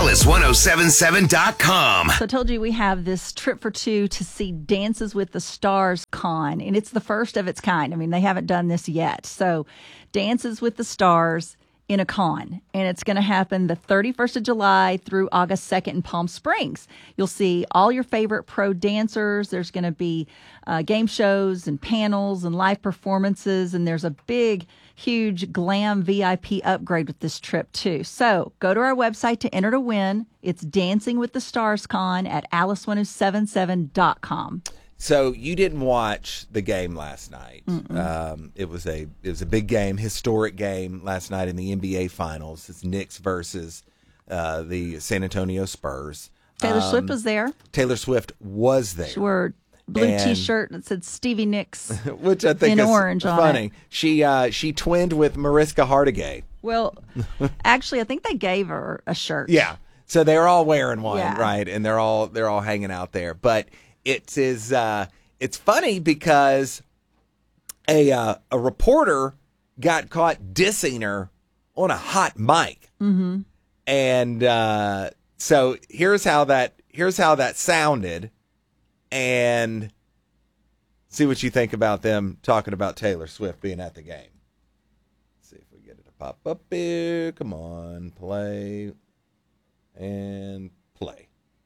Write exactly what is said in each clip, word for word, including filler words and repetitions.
Alice ten seventy-seven dot com. So I told you we have this trip for two to see Dances with the Stars Con, and it's the first of its kind. I mean, they haven't done this yet. So Dances with the Stars in a con, and it's going to happen the thirty-first of July through August second in Palm Springs. You'll see all your favorite pro dancers. There's going to be uh, game shows and panels and live performances, and there's a big, huge glam V I P upgrade with this trip too. So go to our website to enter to win. It's Dancing with the Stars Con at Alice ten seventy-seven dot com. So you didn't watch the game last night. Um, it was a it was a big game, historic game last night in the N B A Finals. It's Knicks versus uh, the San Antonio Spurs. Taylor um, Swift was there. Taylor Swift was there. She wore a blue And- T-shirt that said Stevie Nicks which I think in is orange on funny. it. She uh, she twinned with Mariska Hargitay. Well, actually, I think they gave her a shirt. Yeah. So they're all wearing one, Yeah. right? And they're all they're all hanging out there. But it is uh, it's funny because a uh, a reporter got caught dissing her on a hot mic, mm-hmm. and uh, so here's how that here's how that sounded, and see what you think about them talking about Taylor Swift being at the game. Let's see if we get it to pop up here. Come on, play. And play.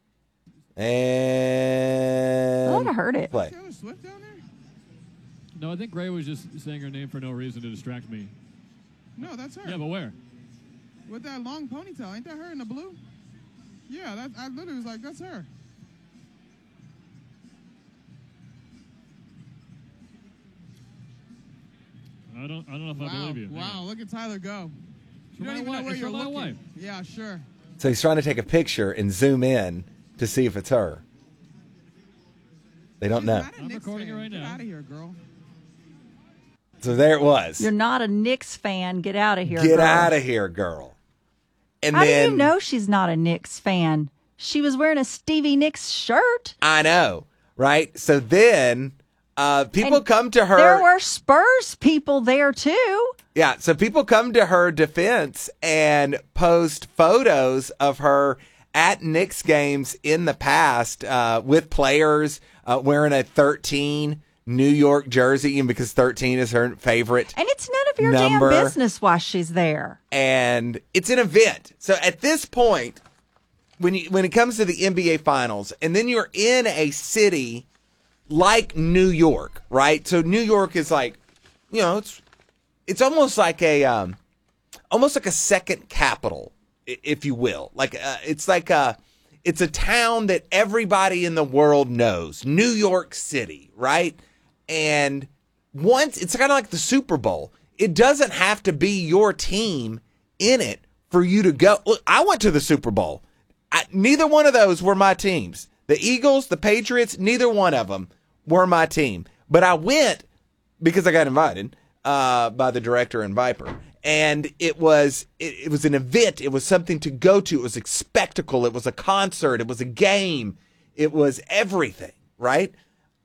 And I thought I heard it. play. Taylor Swift down there? No, I think Gray was just saying her name for no reason to distract me. No, that's her. Yeah, but where? With that long ponytail. Ain't that her in the blue? Yeah, that, I literally was like, that's her. I don't. I don't know if I Wow, believe you. wow, look at Tyler go. It's You from don't my even know wife. where It's you're from my looking. wife. Yeah, sure. So he's trying to take a picture and zoom in to see if it's her. They don't She's know. not a I'm Knicks recording it fan. right Get now. out of here, girl. So there it was. You're not a Knicks fan. Get out of here. Get girl. out of here, girl. And How then do you know she's not a Knicks fan? She was wearing a Stevie Nicks shirt. I know, right? So then uh, people And come to her. There were Spurs people there too. Yeah, so people come to her defense and post photos of her at Knicks games in the past uh, with players uh, wearing a thirteen New York jersey, and because thirteen is her favorite. And it's none of your Number. damn business why she's there. And it's an event. So at this point, when you, when it comes to the N B A Finals, and then you're in a city like New York, right? So New York is like, you know, it's it's almost like a um, almost like a second capital, i- if you will. Like uh, it's like a it's a town that everybody in the world knows, New York City, right? And once it's kind of like the Super Bowl. It doesn't have to be your team in it for you to go. Look, I went to the Super Bowl. I, neither one of those were my teams. The Eagles, the Patriots, neither one of them were my team. But I went because I got invited uh, by the director and Viper. And it was it, it was an event. It was something to go to. It was a spectacle. It was a concert. It was a game. It was everything, right?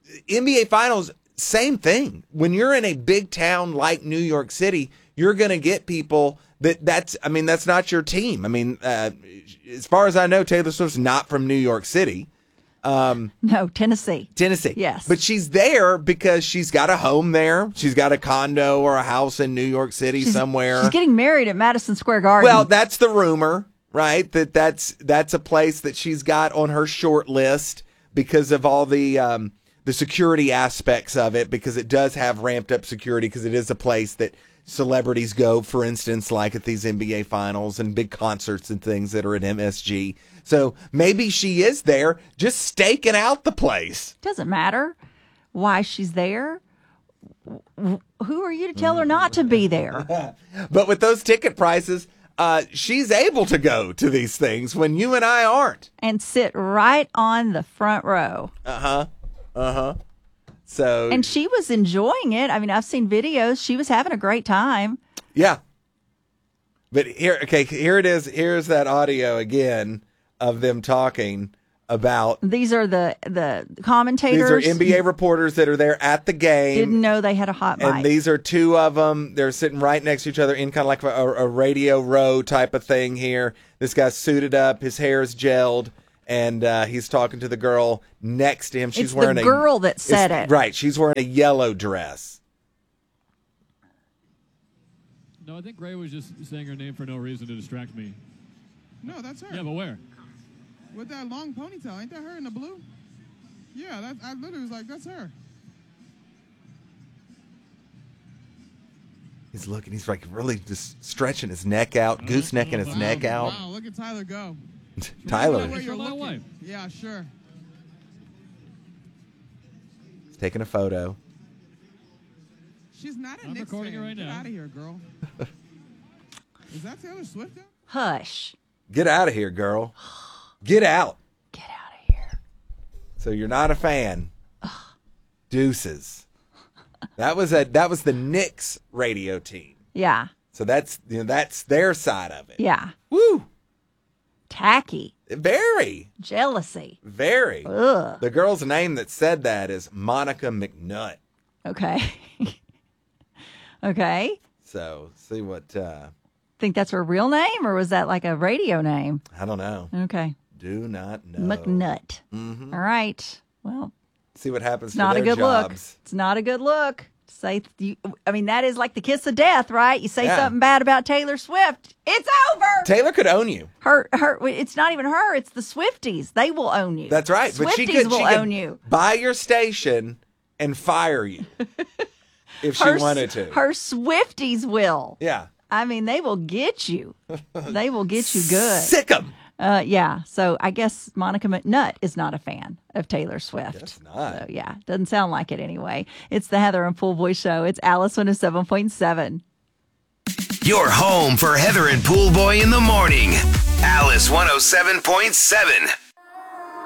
N B A Finals, same thing. When you're in a big town like New York City, you're going to get people that that's, I mean, that's not your team. I mean, uh, as far as I know, Taylor Swift's not from New York City. Um, No, Tennessee. Tennessee. Yes. But she's there because she's got a home there. She's got a condo or a house in New York City She's, somewhere. She's getting married at Madison Square Garden. Well, that's the rumor, right? That that's that's a place that she's got on her short list because of all the um, the security aspects of it. Because it does have ramped up security. Because it is a place that celebrities go, for instance, like at these N B A Finals and big concerts and things that are at M S G. So maybe she is there, just staking out the place. Doesn't matter why she's there. W- Who are you to tell her not to be there? But with those ticket prices, uh, she's able to go to these things when you and I aren't. And sit right on the front row. Uh huh. Uh huh. So And she was enjoying it. I mean, I've seen videos. She was having a great time. yeah. But here, okay, here it is. Here's that audio again of them talking about. These are the the These commentators. are N B A reporters that are there at the game. Didn't know they had a hot mic. And these are two of them. They're sitting right next to each other in kind of like a, a radio row type of thing here. This guy's suited up. His hair is gelled. And uh, he's talking to the girl next to him. She's it's wearing the a girl that said it. Right. She's wearing a yellow dress. No, I think Gray was just saying her name for no reason to distract me. No, that's her. Yeah, but where? With that long ponytail. Ain't that her in the blue? Yeah, that, I literally was like, that's her. He's looking. He's like really just stretching his neck out, goosenecking his Wow, neck out. Wow, look at Tyler go. Tyler. Where you're For my looking. wife. Yeah, sure. He's taking a photo. She's not a I'm Knicks recording fan. it right Get now. out of here, girl. Is that Taylor Swift? Now? Hush. Get out of here, girl. Get out. Get out of here. So you're not a fan. Deuces. That was a that was the Knicks radio team. Yeah. So that's you know that's their side of it. Yeah. Woo. Tacky. Very. Jealousy. Very. Ugh. The girl's name that said that is Monica McNutt. Okay. Okay. So see what uh Think that's her real name, or was that like a radio name? I don't know. Okay. Do not know. McNutt. Mhm. All right. Well, See what happens it's to not a their good look. jobs. It's not a good look. Say, you, I mean, that is like the kiss of death, right? You say Yeah. something bad about Taylor Swift, it's over. Taylor could own you. Her, her. It's not even her. It's the Swifties. They will own you. That's right. Swifties But she could, will she could own you. buy your station and fire you if she Her, wanted to. Her Swifties will. Yeah. I mean, they will get you. They will get you good. Sick 'em. Uh, yeah. So I guess Monica McNutt is not a fan of Taylor Swift. Guess not. So yeah, doesn't sound like it anyway. It's the Heather and Pool Boy Show. It's Alice one oh seven point seven. Your home for Heather and Pool Boy in the morning. Alice one oh seven point seven.